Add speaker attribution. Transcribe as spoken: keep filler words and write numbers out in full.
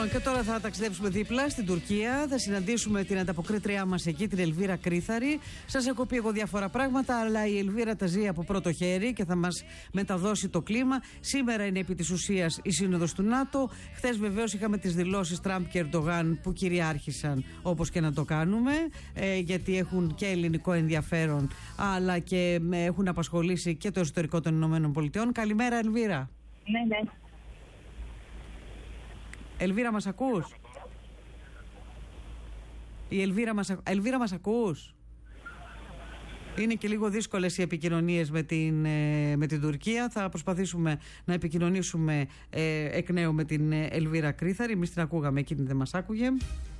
Speaker 1: Λοιπόν, και τώρα θα ταξιδέψουμε δίπλα στην Τουρκία. Θα συναντήσουμε την ανταποκρίτριά μας εκεί, την Ελβίρα Κρίθαρη. Σας έχω πει εγώ διάφορα πράγματα, αλλά η Ελβίρα τα ζει από πρώτο χέρι και θα μας μεταδώσει το κλίμα. Σήμερα είναι επί της ουσίας η Σύνοδος του ΝΑΤΟ. Χθες βεβαίως είχαμε τις δηλώσεις Τραμπ και Ερντογάν που κυριάρχησαν, όπως και να το κάνουμε, ε, γιατί έχουν και ελληνικό ενδιαφέρον, αλλά και ε, έχουν απασχολήσει και το εσωτερικό των Ηνωμένων Πολιτειών. Καλημέρα, Ελβίρα.
Speaker 2: Ναι, ναι.
Speaker 1: Ελβίρα, μας ακούς? Η Ελβίρα μας, Ελβίρα, μας ακούς? Είναι και λίγο δύσκολες οι επικοινωνίες με την, με την Τουρκία. Θα προσπαθήσουμε να επικοινωνήσουμε ε, εκ νέου με την Ελβίρα Κρίθαρη. Εμείς την ακούγαμε, εκείνη δεν μας άκουγε.